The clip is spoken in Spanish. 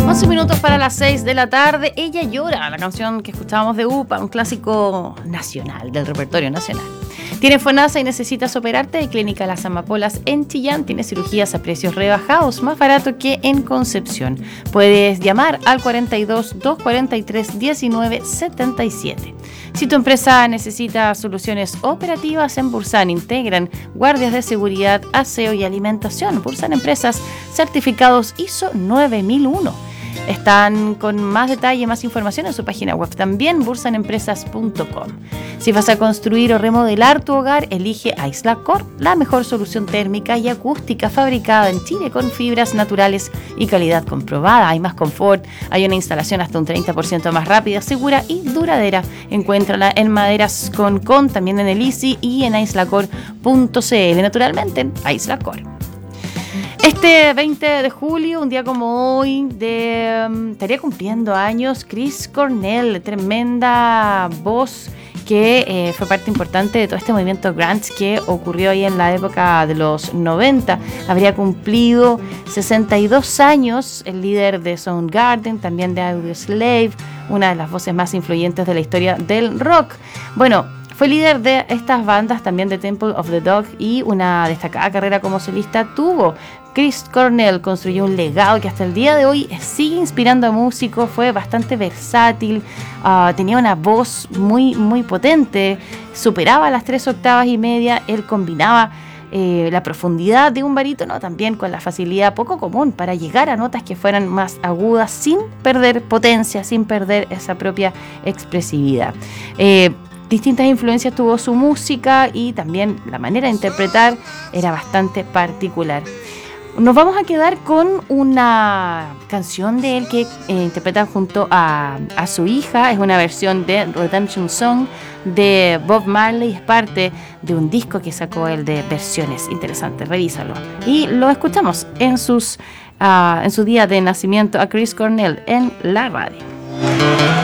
11 minutos para las 6 de la tarde. Ella llora, la canción que escuchábamos de UPA, un clásico nacional, del repertorio nacional. ¿Tienes FONASA y necesitas operarte? Clínica Las Amapolas en Chillán tiene cirugías a precios rebajados, más barato que en Concepción. Puedes llamar al 42 243 1977. Si tu empresa necesita soluciones operativas, en Bursan integran guardias de seguridad, aseo y alimentación. Bursan Empresas, certificados ISO 9001. Están con más detalle, más información en su página web, también bursanempresas.com. Si vas a construir o remodelar tu hogar, elige Aislacor, la mejor solución térmica y acústica fabricada en Chile con fibras naturales y calidad comprobada. Hay más confort, hay una instalación hasta un 30% más rápida, segura y duradera. Encuéntrala en Maderas con, también en el Easy y en aislacor.cl, naturalmente en Aislacor. Este 20 de julio, un día como hoy, estaría cumpliendo años Chris Cornell, tremenda voz que fue parte importante de todo este movimiento grunge que ocurrió ahí en la época de los 90. Habría cumplido 62 años, el líder de Soundgarden, también de Audioslave, una de las voces más influyentes de la historia del rock. Bueno, fue líder de estas bandas, también de Temple of the Dog, y una destacada carrera como solista tuvo. Chris Cornell construyó un legado que hasta el día de hoy sigue inspirando a músicos. Fue bastante versátil, tenía una voz muy, muy potente, superaba las 3 octavas y media. Él combinaba la profundidad de un barítono también con la facilidad poco común para llegar a notas que fueran más agudas sin perder potencia, sin perder esa propia expresividad. Distintas influencias tuvo su música y también la manera de interpretar era bastante particular. Nos vamos a quedar con una canción de él que interpreta junto a su hija. Es una versión de Redemption Song de Bob Marley. Es parte de un disco que sacó él de versiones. Interesante, revísalo. Y lo escuchamos en su día de nacimiento a Chris Cornell en la radio.